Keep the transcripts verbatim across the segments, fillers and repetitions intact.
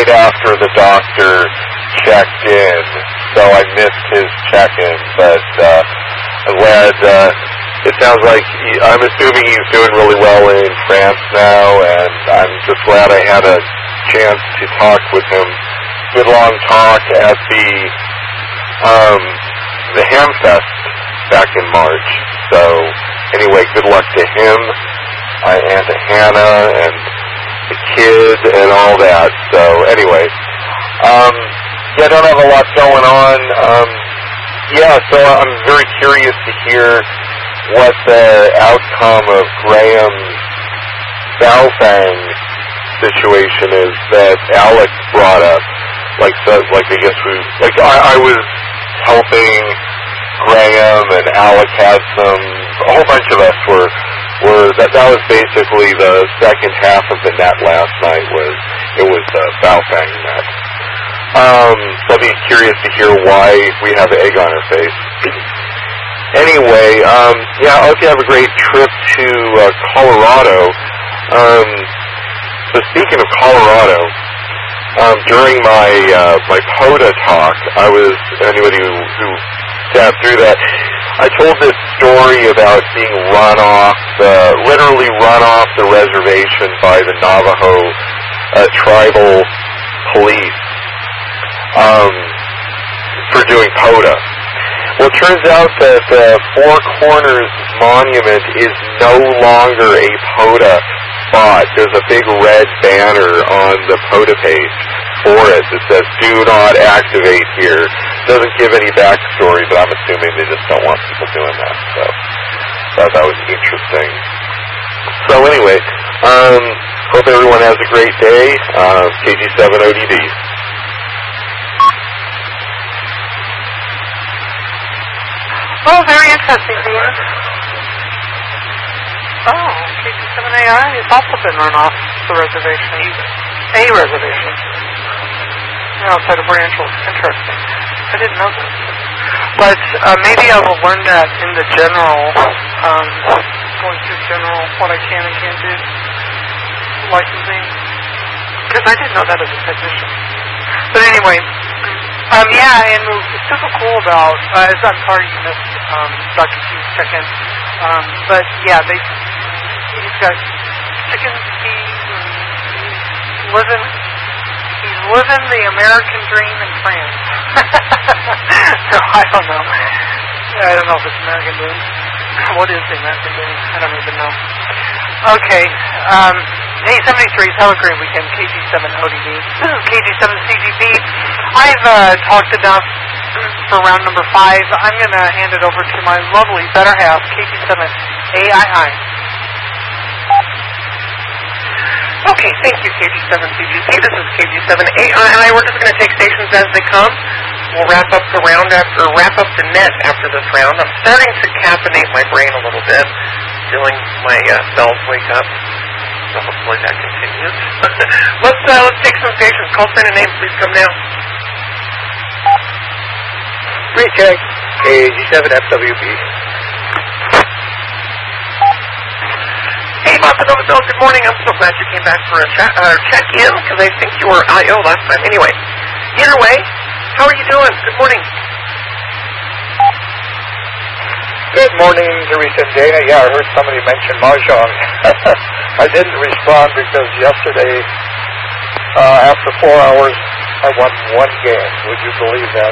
right after the doctor checked in, so I missed his check-in, but uh, I'm glad. Uh, it sounds like he, I'm assuming he's doing really well in France now, and I'm just glad I had a chance to talk with him. Good long talk at the um, the Hamfest back in March. So anyway, good luck to him uh, and to Hannah and the kid and all that. So anyway, um, yeah, I don't have a lot going on. Um, yeah, so I'm very curious to hear what the outcome of Graham's Baofeng situation is that Alex brought up. Like, so, like I guess we, like I, I was helping Graham and Alec had some, a whole bunch of us were, were that, that was basically the second half of the net last night was, it was the Baofeng net. Um, so I'll be curious to hear why we have egg on our face. Anyway, um, yeah, I hope you have a great trip to uh, Colorado. Um, so speaking of Colorado, um, during my uh, my POTA talk, I was, anybody who, who sat through that, I told this story about being run off, the, literally run off the reservation by the Navajo uh, tribal police um, for doing POTA. Well, it turns out that the Four Corners Monument is no longer a POTA spot. There's a big red banner on the POTA page for it that says, do not activate here. Doesn't give any backstory, but I'm assuming they just don't want people doing that. So, thought that was interesting. So anyway, um, hope everyone has a great day. Uh, K G seven O D D. Oh, very interesting, Dean. Oh, K G seven A I has also been run off the reservation. A reservation. Outside of Branchville. Interesting. I didn't know that. But uh, maybe I will learn that in the general, um, going through general, what I can and can't do. Licensing. Because I didn't know that as a technician. But anyway, Um, yeah, and it's super cool about, uh, I'm sorry you missed um, Doctor Q's check-in, um, but yeah, they, he's got chickens, peas, and he's living, he's living the American dream in France. So I don't know. I don't know if it's American dream. What is the American dream? I don't even know. Okay, um, hey, seventy-three, have a great weekend, K G seven O D D. This is K G seven C G B. I've uh, talked enough for round number five. I'm going to hand it over to my lovely better half, K G seven A I I. Okay, thank you, K G seven C G B. This is K G seven A I I. We're just going to take stations as they come. We'll wrap up the round after, or wrap up the net after this round. I'm starting to caffeinate my brain a little bit, feeling my uh, cells wake up. So hopefully that continues. let's uh, let's take some stations. Call sign and name, please come now. Recheck K G seven F W B. Hey, Mapanova Bill, good morning. I'm so glad you came back for a chat, uh, check-in, because I think you were I O last time. Anyway, either way, how are you doing? Good morning. Good morning, Teresa and Dana. Yeah, I heard somebody mention Mahjong. I didn't respond because yesterday, uh, after four hours, I won one game. Would you believe that?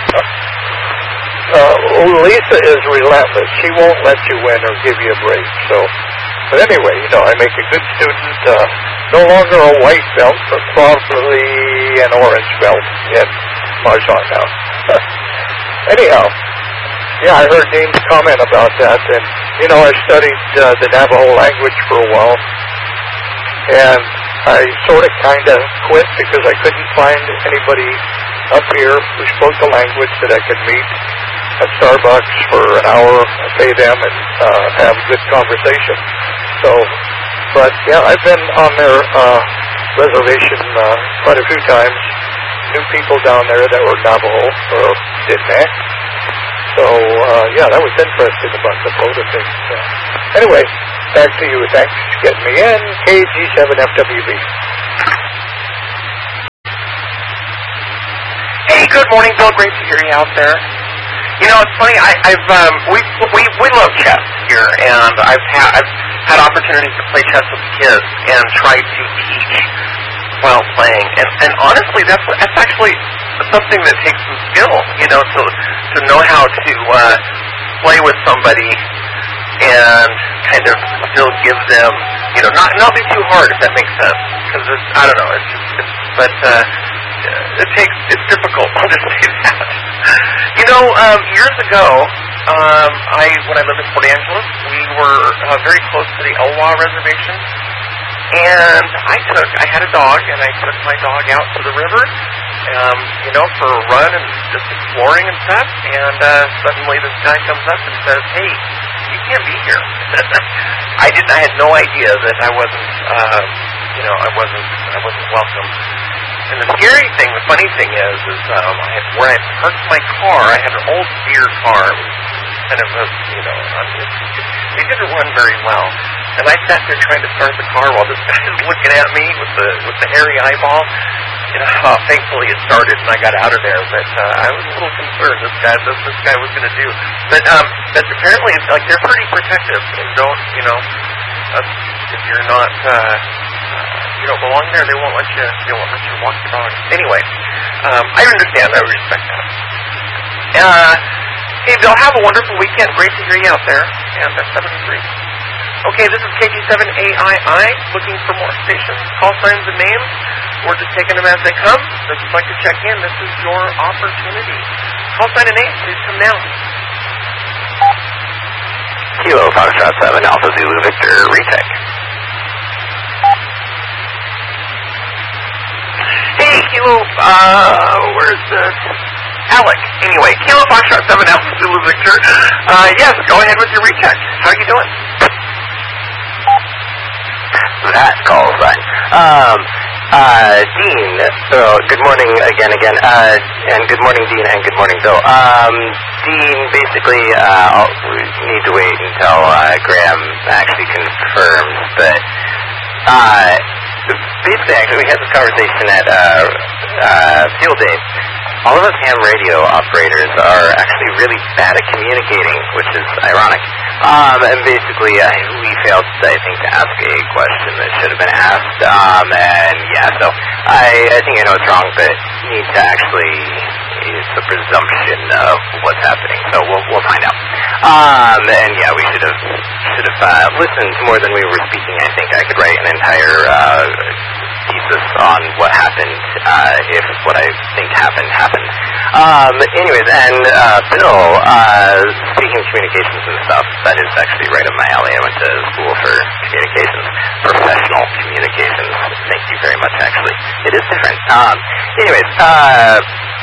uh, Lisa is relentless. She won't let you win or give you a break. So, but anyway, you know, I make a good student. Uh, no longer a white belt, but probably an orange belt in Mahjong now. Anyhow. Yeah, I heard Dean's comment about that, and, you know, I studied uh, the Navajo language for a while, and I sort of kind of quit because I couldn't find anybody up here who spoke the language that I could meet at Starbucks for an hour, pay them, and uh, have good conversation. So, but, yeah, I've been on their uh, reservation uh, quite a few times, knew people down there that were Navajo, or Diné. So, uh, yeah, that was interesting about the POTA thing. So, anyway, back to you. Thanks for getting me in. K G seven F W B. good morning, Bill. Great to hear you out there. You know, it's funny. I, I've um, we we we love chess here, and I've had I've had opportunities to play chess with the kids and try to teach while playing. And, and honestly, that's that's actually something that takes some skill. You know, to to know how to uh, play with somebody and kind of still give them, you know, not not be too hard, if that makes sense. Because it's I don't know. It's just it's, but. Uh, It takes, it's difficult, I'll just say that. You know, um, years ago, um, I, when I lived in Port Angeles, we were uh, very close to the Elwha Reservation, and I took, I had a dog, and I took my dog out to the river, um, you know, for a run and just exploring and stuff, and uh, suddenly this guy comes up and says, hey, you can't be here. I didn't, I had no idea that I wasn't, uh, you know, I wasn't, I wasn't welcome. And the scary thing, the funny thing is, is um, I had, where I parked my car, I had an old Deere car. It was kind of a, you know, um, it, it, they didn't run very well. And I sat there trying to start the car while this guy was looking at me with the with the hairy eyeball. You know, uh, thankfully it started and I got out of there. But uh, I was a little concerned this guy, this this guy was going to do. But um, but apparently, it's like they're pretty protective and don't, you know, uh, if you're not. Uh, you don't belong there, they won't let you, they won't let you walk the dog. Anyway, um, I understand, I respect that. Uh, hey, Bill, have a wonderful weekend. Great to hear you out there. And that's seven three. Okay, this is K G seven A I I, looking for more stations, call signs and names. We're just taking them as they come. So if you'd like to check in, this is your opportunity. Call sign and name, please come now. Kilo Foxtrot seven, Alpha Zulu Victor, retake. Hey, Kilo, uh, where's the... Alec. Anyway, Kilo Foxtrot seven, Alpha Zulu Victor. Uh, yes, go ahead with your recheck. How are you doing? That call sign. Um, uh, Dean, so good morning again, again, uh, and good morning, Dean, and good morning, Bill. Um, Dean, basically, uh, I'll, we need to wait until, uh, Graham actually confirms, but, uh, basically, actually, we had this conversation at, uh, uh, Field Day. All of us ham radio operators are actually really bad at communicating, which is ironic. Um, and basically, uh, we failed, I think, to ask a question that should have been asked. Um, and yeah, so I, I think I know it's wrong, but need to actually, it's a presumption of what's happening. So we'll we'll find out. Um, and yeah, we should have should have uh, listened more than we were speaking. I think I could write an entire uh, thesis on what happened uh, if what I think happened happened. Um, anyways, and uh, Bill, uh, speaking of communications and stuff, that is actually right up my alley. I went to school for communications, professional communications. Thank you very much, actually. It is different. Um, anyways, uh,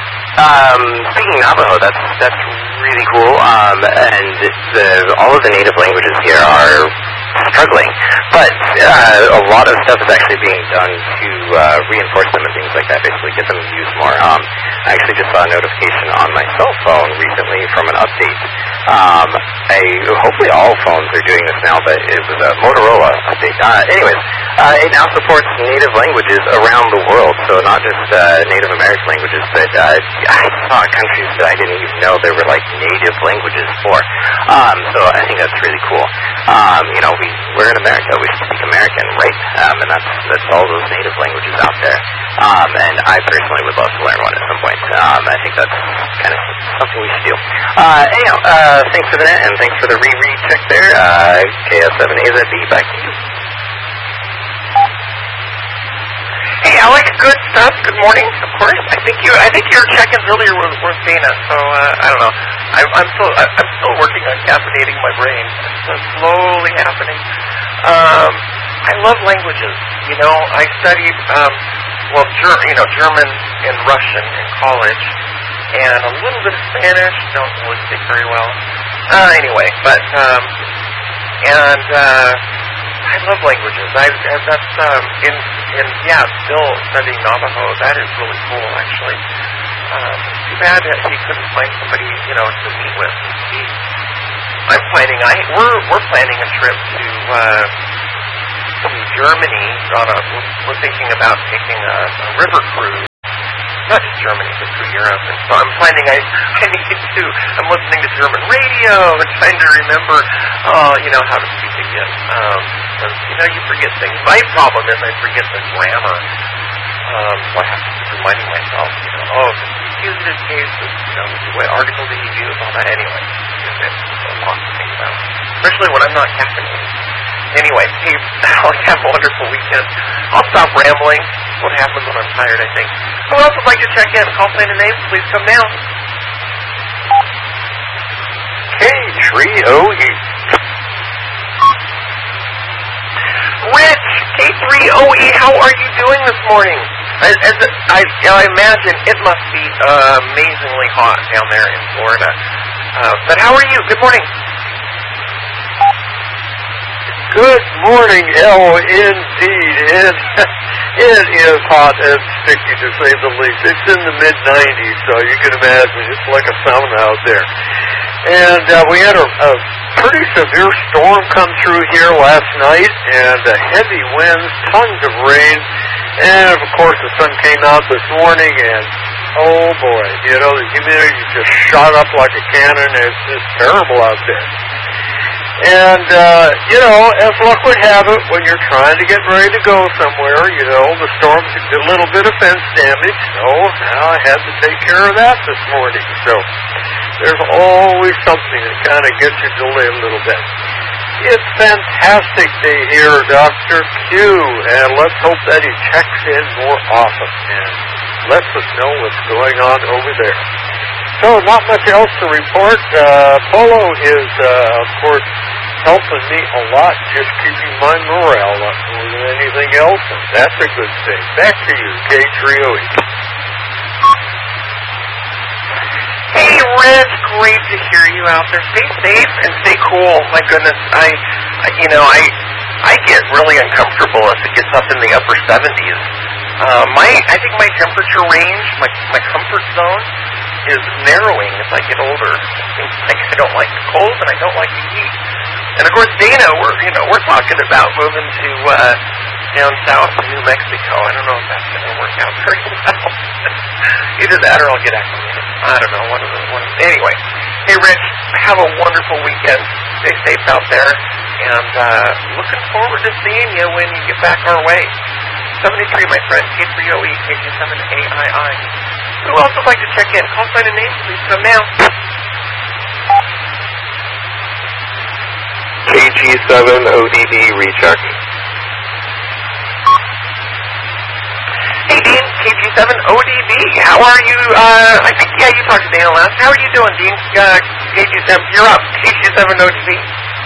um, speaking Navajo, that's that's really cool. Um, and the, all of the native languages here are struggling, but uh, a lot of stuff is actually being done to uh, reinforce them and things like that, basically get them used more. Um, I actually just saw a notification on my cell phone recently from an update. Um, I, hopefully all phones are doing this now, but it was a Motorola update. Uh, anyways, uh, it now supports native languages around the world, so not just uh, Native American languages, but uh, I saw countries that I didn't even know there were like native languages for. Um, so I think that's really cool. Um, you know, we, we're in America, we speak American, right? Um, and that's, that's all those native languages out there. Um, and I personally would love to learn one at some point. Um, I think that's kind of something we should do. Uh, anyhow, uh, thanks for the net, and thanks for the re-read check there. Uh, K S seven A Z B, back to you. Hey, Alex, good stuff. Good morning, of course. I think you, I think your check-ins earlier were worth Dana. So uh, I don't know. I, I'm still, I, I'm still working on caffeinating my brain. It's uh, slowly happening. Um, I love languages. You know, I studied, um, well, ger- you know, German and Russian in college, and a little bit of Spanish. Don't really speak very well. Uh, anyway, but um, and. Uh, I love languages. I that's um in in yeah, still studying Navajo. That is really cool, actually. Um, too bad that he couldn't find somebody, you know, to meet with. He, I'm planning. I we're we're planning a trip to uh, to Germany. On a we're thinking about taking a, a river cruise not just Germany, but through Europe. And so I'm finding I, I need to, I'm listening to German radio and trying to remember, uh, you know, how to speak again. Um, and, you know, you forget things. My problem is I forget the grammar. Um, so I have to keep reminding myself, you know, oh, accusative case, you know, what article did you use, all that. Anyway, it's a lot to think about, especially when I'm not caffeinated. Anyway, hey, have a wonderful weekend. I'll stop rambling. That's what happens when I'm tired, I think. Who else would like to check in? Call, sign, and name. Please come now. K three O E. Rich, K three O E, how are you doing this morning? As, as I, I imagine it must be uh, amazingly hot down there in Florida. Uh, but how are you? Good morning. Good morning, L, indeed. It, it is hot and sticky, to say the least. It's in the mid nineties, so you can imagine it's like a sauna out there. And uh, we had a, a pretty severe storm come through here last night, and uh, heavy winds, tons of rain, and of course the sun came out this morning, and oh boy, you know, the humidity just shot up like a cannon. It's just terrible out there. And, uh, you know, as luck would have it, when you're trying to get ready to go somewhere, you know, the storm did a little bit of fence damage, so now I had to take care of that this morning. So there's always something that kind of gets you delayed a little bit. It's fantastic day here, Doctor Q, and let's hope that he checks in more often and lets us know what's going on over there. So, not much else to report. Uh, Polo is, uh, of course, helping me a lot, just keeping my morale up more than anything else, and that's a good thing. Back to you, K three O E. Hey, Riz, great to hear you out there. Stay safe and stay cool. My goodness, I, I you know, I, I get really uncomfortable if it gets up in the upper seventies. Uh, my, I think my temperature range, my, my comfort zone, is narrowing as I get older. It seems like I don't like the cold and I don't like the heat. And of course, Dana, we're you know we're talking about moving to uh, down south to New Mexico. I don't know if that's going to work out very well. Either that or I'll get acclimated. I don't know. One of the one. Anyway, hey Rich, have a wonderful weekend. Stay safe out there, and uh, looking forward to seeing you when you get back our way. seventy-three, my friend. K three O E, K G seven A I I. Who else would like to check in? Call sign and name, please come now. K G seven O D D recheck. Hey Dean, K G seven O D D. How are you? Uh, I think, yeah, you talked to Dana last. How are you doing, Dean? Uh, K G seven, you're up. K G seven O D D.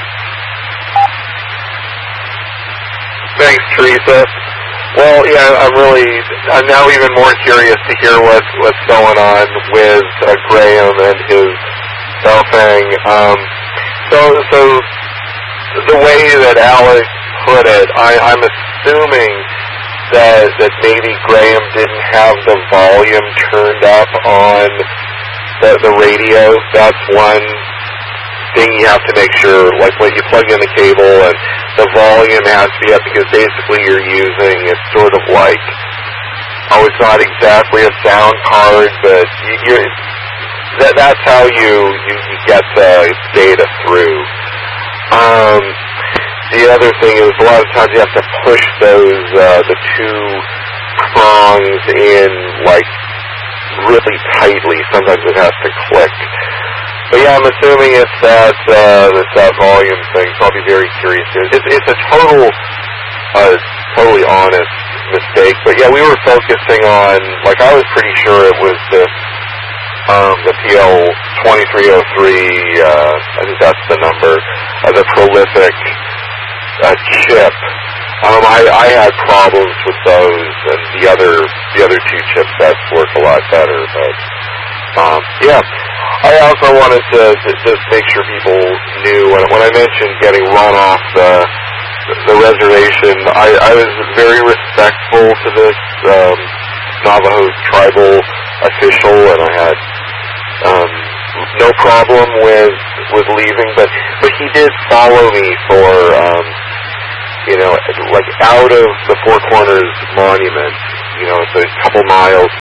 Thanks, Teresa. Well, yeah, I'm really, I'm now even more curious to hear what, what's going on with uh, Graham and his Baofeng. Um, so, so the way that Alex put it, I, I'm assuming that that maybe Graham didn't have the volume turned up on the, the radio. That's one thing you have to make sure, like when you plug in the cable and the volume has to be up, because basically you're using, it's sort of like, oh, it's not exactly a sound card, but you, you're, that, that's how you, you, you get the data through. Um, the other thing is a lot of times you have to push those, uh, the two prongs in, like, really tightly. Sometimes it has to click. But yeah, I'm assuming it's that uh, it's that volume thing, so I'll be very curious here. It's, it's a total, uh, totally honest mistake. But yeah, we were focusing on, like, I was pretty sure it was this, um, the P L twenty-three oh three, uh, I think that's the number, uh, the prolific uh, chip. Um, I, I had problems with those, and the other, the other two chipsets work a lot better. But um, yeah. I also wanted to, to just make sure people knew, when, when I mentioned getting run off the, the reservation, I, I was very respectful to this um, Navajo tribal official, and I had um, no problem with with leaving, but, but he did follow me for, um, you know, like out of the Four Corners Monument, you know, it's a couple miles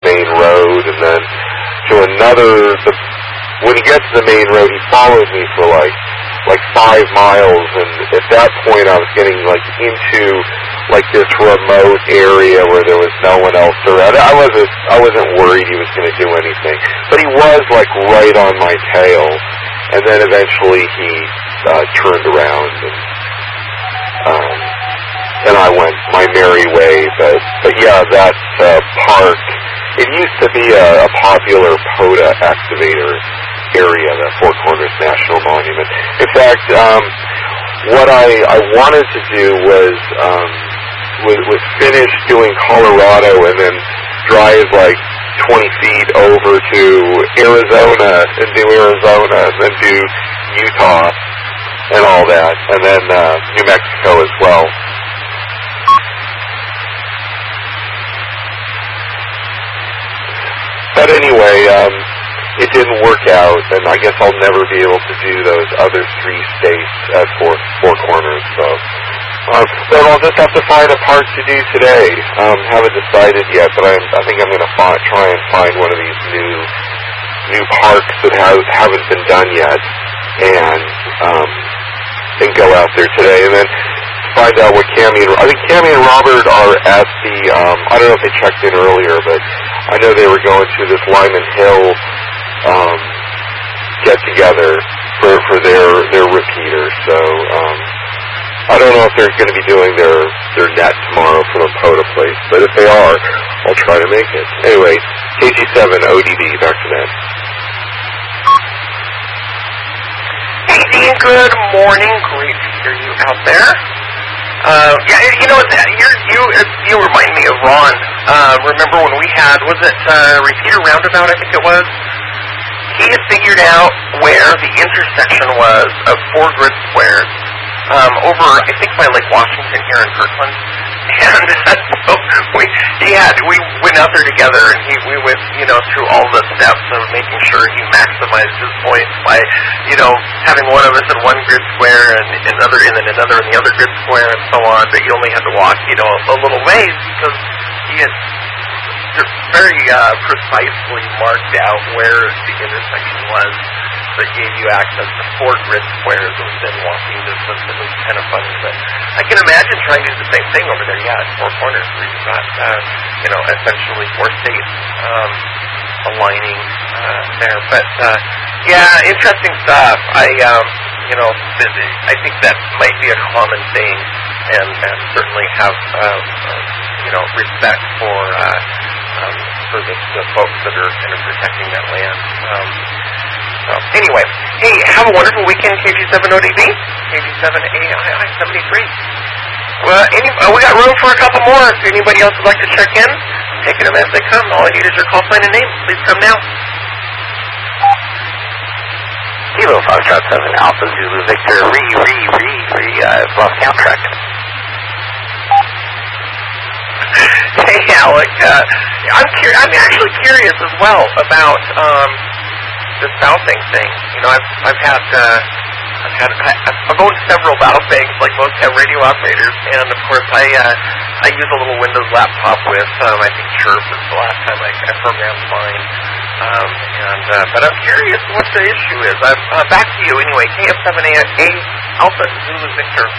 main road, and then to another. The, when he gets to the main road, he follows me for like like five miles, and at that point, I was getting like into like this remote area where there was no one else around. I wasn't I wasn't worried he was going to do anything, but he was like right on my tail, and then eventually he uh, turned around and. Um, And I went my merry way, but but yeah, that uh, park. It used to be a, a popular POTA activator area, the Four Corners National Monument. In fact, um, what I, I wanted to do was um, was, was finish doing Colorado and then drive like twenty feet over to Arizona and do Arizona and then do Utah and all that, and then uh, New Mexico as well. But anyway, um, it didn't work out, and I guess I'll never be able to do those other three states at Four, Four Corners. So, um, but I'll just have to find a park to do today. Um, haven't decided yet, but I'm, I think I'm going to fi- try and find one of these new new parks that have, haven't been done yet, and um, and go out there today, and then find out what Cammie and I think Cammie and Robert are at the. Um, I don't know if they checked in earlier, but I know they were going to this Lyman Hill um, get together for for their their repeater. So um, I don't know if they're going to be doing their their net tomorrow for the POTA place, but if they are, I'll try to make it. Anyway, K G seven O D B, back to Ned. Hey Dean, good morning. Great to hear you out there. Uh, yeah, you know, you you you remind me of Ron. Uh, remember when we had, was it uh, Repeater Roundabout, I think it was? He had figured out where the intersection was of four grid squares um, over, I think, by Lake Washington here in Kirkland. And so we, he had, we went out there together, and he, we went, you know, through all the steps of making sure he maximized his points by, you know, having one of us in one grid square and another, and then another in the other grid square, and so on. But you only had to walk, you know, a little ways because he had very uh, precisely marked out where the intersection was that gave you access to four grid squares within walking distance. It was kind of funny, but I can imagine trying to do the same thing over there. Yeah, at Four Corners, where you've got, uh, you know, essentially four states um, aligning uh, there. But uh, yeah, interesting stuff. I, um, you know, I think that might be a common thing, and, and certainly have, uh, uh, you know, respect for. Uh, Um, for the, the folks that are kind of protecting that land. Um, so anyway, hey, have a wonderful weekend, K G seven O D B, K G seven A I I seventy-three. Well, any, uh, we got room for a couple more. If anybody else would like to check in, taking them as they come. All I need is your call sign and name. Please come now. Kilo Foxtrot seven Alpha Zulu Victor re re re re. I've lost count track. Hey, Alec. Uh, I'm cur- I'm actually curious as well about um, the Southing thing. You know, I've I've had uh, I've had I, I've owned several Southings, like most radio operators, and of course I uh, I use a little Windows laptop with um, I think Chirp is the last time I, I programmed mine. Um, and uh, but I'm curious what the issue is. I'm uh, back to you anyway. K F seven A Alpha Zulu Victor.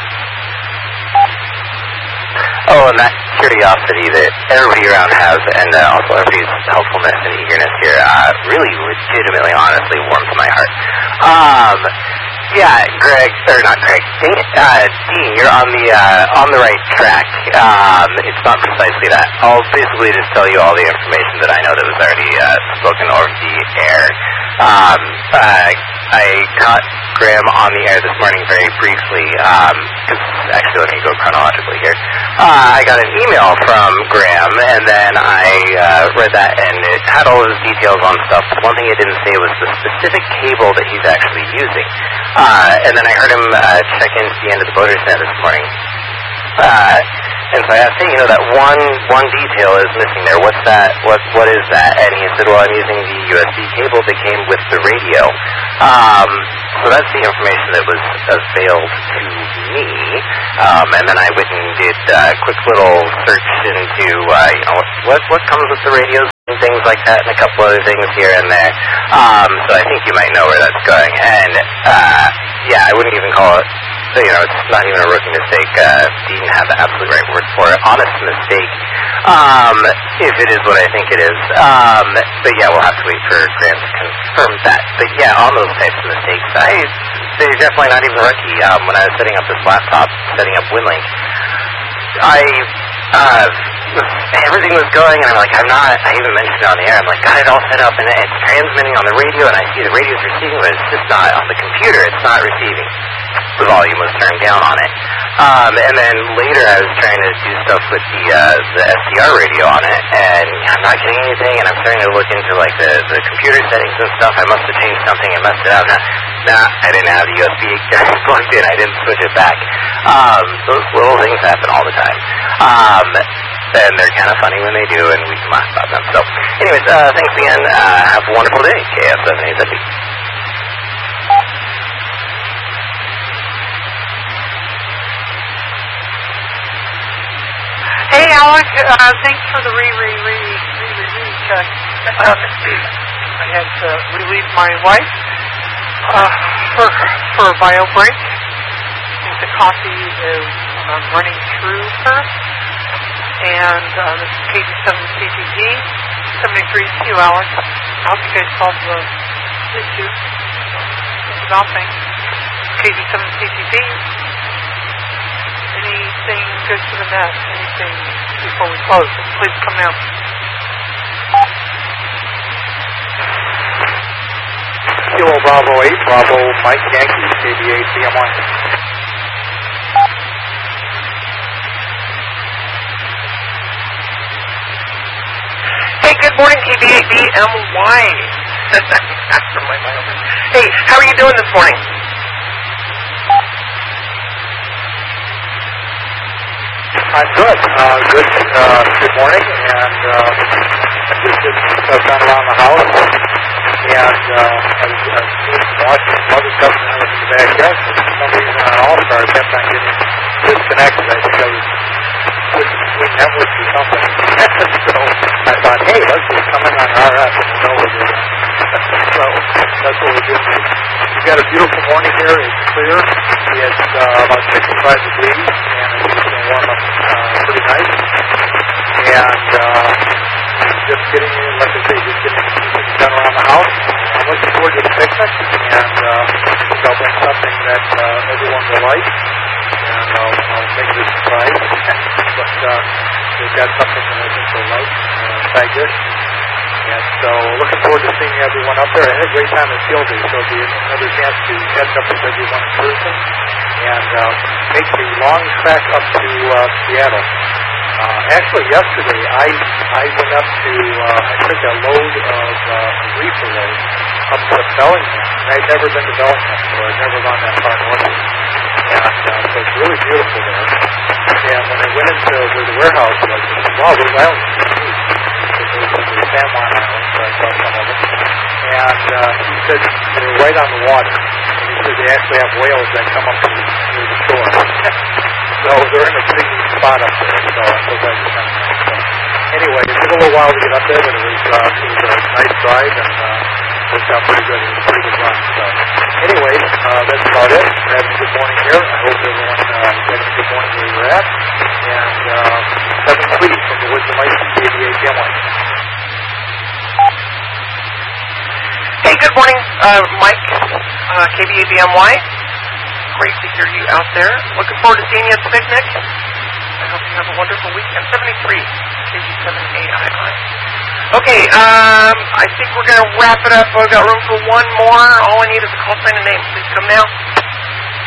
Oh, and that curiosity that everybody around has, and uh, also everybody's helpfulness and eagerness here, uh, really legitimately, honestly warms my heart. Um, yeah, Greg, or not Greg, Dean, uh, Dean, you're on the uh, on the right track. Um, it's not precisely that. I'll basically just tell you all the information that I know that was already uh, spoken over the air. Um, uh, I caught Graham on the air this morning very briefly, um, cause actually let me go chronologically here. Uh, I got an email from Graham, and then I uh, read that, and it had all those details on stuff. One thing it didn't say was the specific cable that he's actually using. Uh, and then I heard him uh, check into the end of the Boaters Net this morning. Uh, And so I asked, hey, you know, that one one detail is missing there. What's that? What What is that? And he said, well, I'm using the U S B cable that came with the radio. Um, so that's the information that was availed to me. Um, and then I went and did a quick little search into, uh, you know, what what comes with the radios and things like that, and a couple other things here and there. Um, so I think you might know where that's going. And, uh, yeah, I wouldn't even call it, you know, it's not even a rookie mistake. Uh, Dean had the absolute right word for it. Honest mistake, um, if it is what I think it is. Um, but yeah, we'll have to wait for Grant to confirm that. But yeah, on those types of mistakes, I, they're definitely not even rookie. Um, when I was setting up this laptop, setting up WinLink, I, uh, everything was going, and I'm like, I'm not, I even mentioned it on the air, I'm like, got it all set up, and it's transmitting on the radio, and I see the radio's receiving, but it's just not on the computer, it's not receiving. The volume was turned down on it. Um, and then later I was trying to do stuff with the uh, the S D R radio on it, and I'm not getting anything, and I'm starting to look into like the, the computer settings and stuff. I must have changed something and messed it up. Nah, nah, I didn't have the U S B plugged in. I didn't switch it back. Um, those little things happen all the time. Um, and they're kind of funny when they do, and we can laugh about them. So anyways, uh, thanks again. Uh, have a wonderful day. K F seven A Z B. Hey, Alec, uh, thanks for the re, re, re, re, re, re check. Uh, I had to relieve my wife uh, for, for a bio break. I think the coffee is um, running through her. And uh, this is K G seven C G G, seventy-three to you, Alec. I hope you guys solved the issue. Think about things. K G seven C G G. Anything good for the net? Anything before we close? Please come now. Kilo Bravo eight, Bravo Mike Yankee, K B A B M Y. Hey, good morning, K B A B M Y. Hey, how are you doing this morning? I'm good. Uh, good. Uh, good morning, and uh, just did some stuff done around the house, and uh, I was uh, watching some other stuff in the backyard. For some reason, on All-Star, I kept on getting disconnected. I think I was switching between networks or something. So I thought, hey, let's just come in on R F and know what we're doing. So that's what we're doing. We've got a beautiful morning here. It's clear. It's uh, about sixty-five degrees, and it's going to warm up uh, pretty nice. And uh, just getting, like I say, just getting things done around the house. I'm looking forward to the picnic, and uh, I think I'll bring something that uh, everyone will like, and I'll, I'll make it a surprise. But uh, we've got something that I think they'll like, uh, side dish. And so looking forward to seeing everyone up there. I had a great time at Field Day, so it'll be another chance to catch up with everyone in person and uh, make the long trek up to uh, Seattle. Uh, actually, yesterday I I went up to, uh, I took a load of uh, reefer load up to Bellingham. And I'd never been to Bellingham before. I'd never gone that far north. And uh, so it's really beautiful there. And when I went into where the warehouse was, I said, wow, those islands are huge. The San Juan Islands, so I saw some of them. And uh, he said they're right on the water. And he said they actually have whales that come up to the, near the shore. So they're in a pretty neat spot up there. So I'm so glad you found that. So anyway, it took a little while to get up there, but it was, uh, it was a nice drive and uh, worked out pretty good. It was a pretty good run. So anyway, uh, that's about it. We're having a good morning here. I hope everyone uh, is having a good morning where you're at. And uh, seven three from the Woods of Mike, K B A B M Y. Hey, good morning, uh, Mike, uh, K B A B M Y. Great to hear you out there. Looking forward to seeing you at the picnic. I hope you have a wonderful weekend. seventy-three, K B seven A I I. Okay, um, I think we're going to wrap it up. I've got room for one more. All I need is a call sign and name. Please come now.